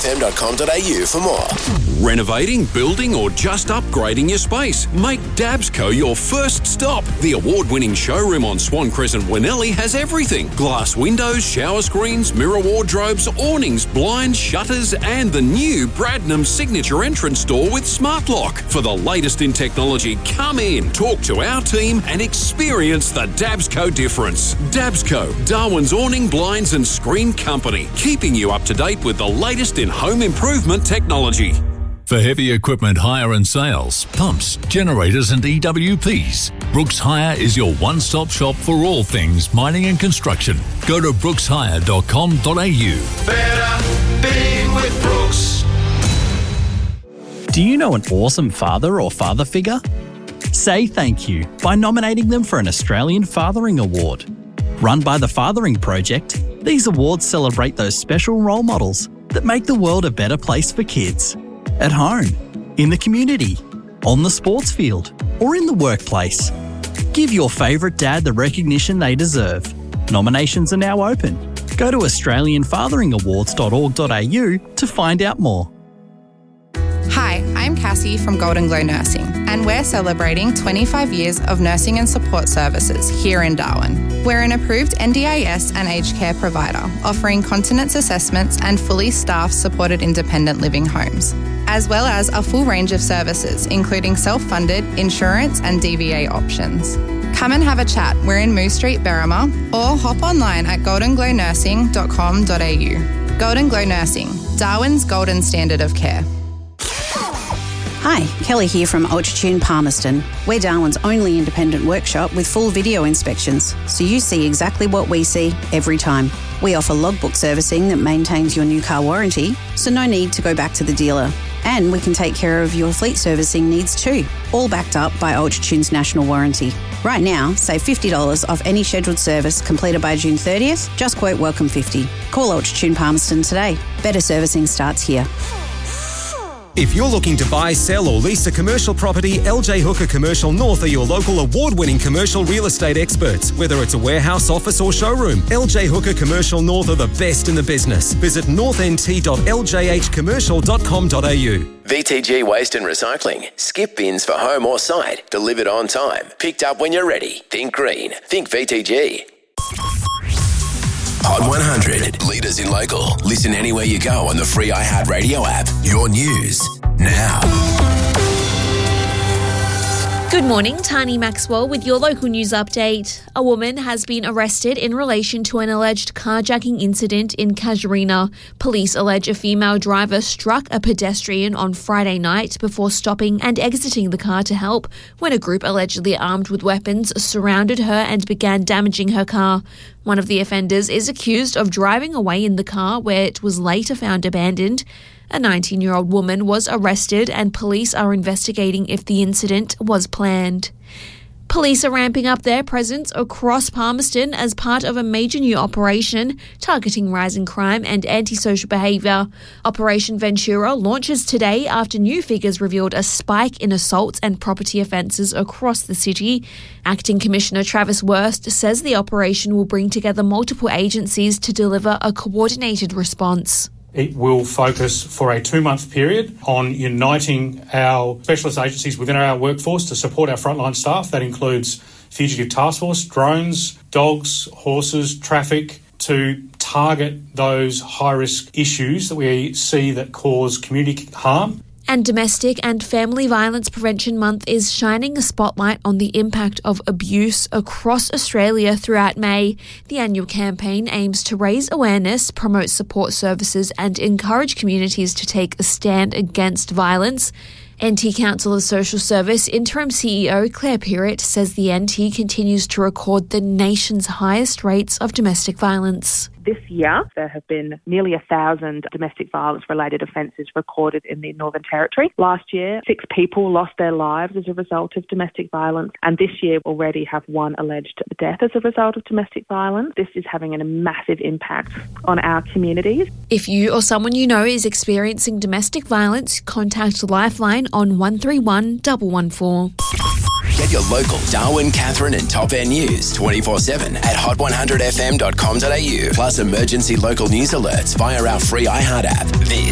hot1fm.com.au for more. Renovating, building or just upgrading your space? Make Dabsco your first stop. The award-winning showroom on Swan Crescent, Winnellie has everything. Glass windows, shower screens, mirror wardrobes, awnings, blinds, shutters and the new Bradnam signature entrance door with smart lock. For the latest in technology, come in, talk to our team and experience the Dabsco difference. Dabsco, Darwin's awning, blinds and screen company, keeping you up to date with the latest in home improvement technology. For heavy equipment hire and sales, pumps, generators and EWPs, Brooks Hire is your one-stop shop for all things mining and construction. Go to brookshire.com.au. Better being with Brooks. Do you know an awesome father or father figure? Say thank you by nominating them for an Australian Fathering Award. Run by the Fathering Project, these awards celebrate those special role models that make the world a better place for kids. At home, in the community, on the sports field, or in the workplace. Give your favourite dad the recognition they deserve. Nominations are now open. Go to australianfatheringawards.org.au to find out more. Hi, I'm Cassie from Golden Glow Nursing, and we're celebrating 25 years of nursing and support services here in Darwin. We're an approved NDIS and aged care provider, offering continence assessments and fully staffed supported independent living homes, as well as a full range of services, including self-funded, insurance and DVA options. Come and have a chat. We're in Moose Street, Berrima, or hop online at goldenglow.nursing.com.au. Golden Glow Nursing, Darwin's golden standard of care. Hi, Kelly here from Ultratune Palmerston. We're Darwin's only independent workshop with full video inspections, so you see exactly what we see every time. We offer logbook servicing that maintains your new car warranty, so no need to go back to the dealer. And we can take care of your fleet servicing needs too, all backed up by Ultratune's national warranty. Right now, save $50 off any scheduled service completed by June 30th. Just quote Welcome 50. Call Ultratune Palmerston today. Better servicing starts here. If you're looking to buy, sell or lease a commercial property, LJ Hooker Commercial North are your local award-winning commercial real estate experts. Whether it's a warehouse, office or showroom, LJ Hooker Commercial North are the best in the business. Visit northnt.ljhcommercial.com.au. VTG Waste and Recycling. Skip bins for home or site. Delivered on time. Picked up when you're ready. Think green. Think VTG. Hot 100. Leaders in local. Listen anywhere you go on the free iHeartRadio app. Your news now. Good morning, Tani Maxwell with your local news update. A woman has been arrested in relation to an alleged carjacking incident in Casuarina. Police allege a female driver struck a pedestrian on Friday night before stopping and exiting the car to help when a group allegedly armed with weapons surrounded her and began damaging her car. One of the offenders is accused of driving away in the car where it was later found abandoned. A 19-year-old woman was arrested and police are investigating if the incident was planned. Police are ramping up their presence across Palmerston as part of a major new operation targeting rising crime and antisocial behaviour. Operation Ventura launches today after new figures revealed a spike in assaults and property offences across the city. Acting Commissioner Travis Wurst says the operation will bring together multiple agencies to deliver a coordinated response. It will focus for a 2-month period on uniting our specialist agencies within our workforce to support our frontline staff. That includes Fugitive Task Force, drones, dogs, horses, traffic, to target those high-risk issues that we see that cause community harm. And Domestic and Family Violence Prevention Month is shining a spotlight on the impact of abuse across Australia throughout May. The annual campaign aims to raise awareness, promote support services and encourage communities to take a stand against violence. NT Council of Social Service Interim CEO Claire Pirrett says the NT continues to record the nation's highest rates of domestic violence. This year, there have been nearly 1,000 domestic violence-related offences recorded in the Northern Territory. Last year, 6 people lost their lives as a result of domestic violence, and this year already have 1 alleged death as a result of domestic violence. This is having a massive impact on our communities. If you or someone you know is experiencing domestic violence, contact Lifeline on 131 114. Get your local Darwin, Katherine and Top End news 24/7 at hot100fm.com.au. Plus emergency local news alerts via our free iHeart app. This